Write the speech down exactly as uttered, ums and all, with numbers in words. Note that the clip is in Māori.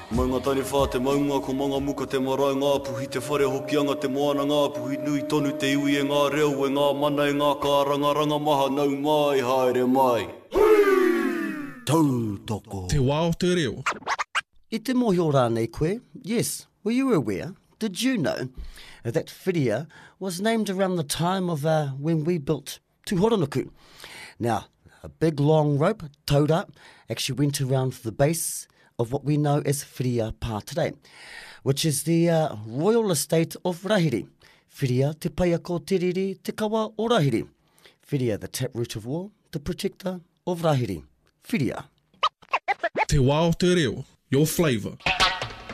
Mai ngā tani whā te maunga ko manga muka te marae ngā puhi te whare hokianga te moana ngā puhi nui tonu te iwi e ngā reo e ngā mana e ngā kāranga ranga maha nau mai haere mai. Tautoko. Te wā o te reo. I te mohio rānei koe, yes, were you aware? Did you know that Whiria was named around the time of uh, when we built Tūhoranuku? Now, a big long rope, towed up, actually went around the base of what we know as Whiria Pā today, which is the uh, royal estate of Rahiri. Whiria te paia ko tiriri te kawa o Rahiri. Whiria, the taproot of war, the protector of Rahiri. Whiria. Te wā o te reo. Your flavour.